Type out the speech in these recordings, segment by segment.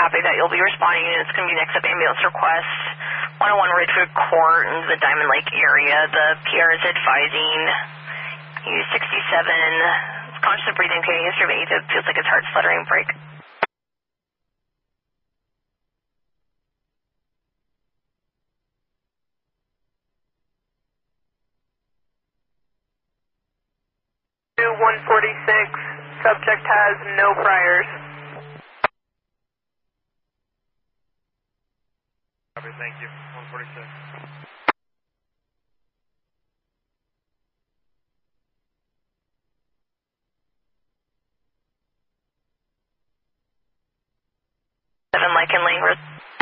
copy that. You'll be responding, and it's going to be next up ambulance request 101 Ridgewood Court in the Diamond Lake area. The PR is advising U67, conscious of breathing, okay, history of AFib, feels like his heart's fluttering, break. To 146, subject has no priors. Copy, thank you. 146. Lincoln Lane Road.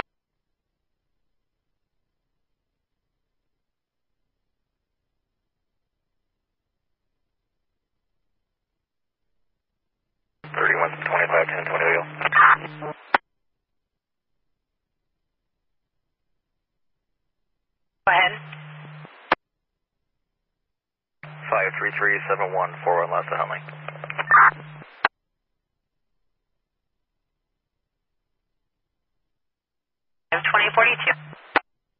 Go ahead. 533-7141 last to Huntley. 2042.